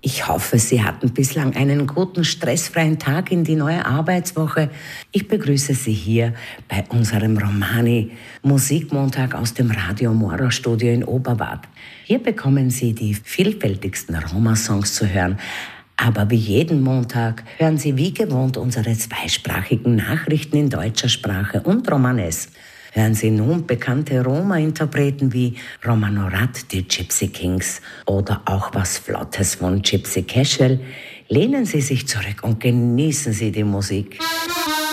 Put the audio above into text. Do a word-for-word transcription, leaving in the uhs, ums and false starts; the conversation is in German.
Ich hoffe, Sie hatten bislang einen guten, stressfreien Tag in die neue Arbeitswoche. Ich begrüße Sie hier bei unserem Romani Musikmontag aus dem Radio Mora Studio in Oberwart. Hier bekommen Sie die vielfältigsten Roma-Songs zu hören. Aber wie jeden Montag hören Sie wie gewohnt unsere zweisprachigen Nachrichten in deutscher Sprache und Romanes. Hören Sie nun bekannte Roma-Interpreten wie Romano Rat, die Gypsy Kings oder auch was Flottes von Gypsy Casual. Lehnen Sie sich zurück und genießen Sie die Musik.